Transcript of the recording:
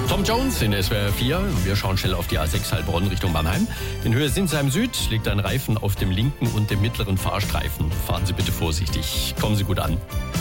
Tom Jones in SWR 4. Wir schauen schnell auf die A6 Heilbronn Richtung Mannheim. In Höhe Sinsheim Süd liegt ein Reifen auf dem linken und dem mittleren Fahrstreifen. Fahren Sie bitte vorsichtig. Kommen Sie gut an.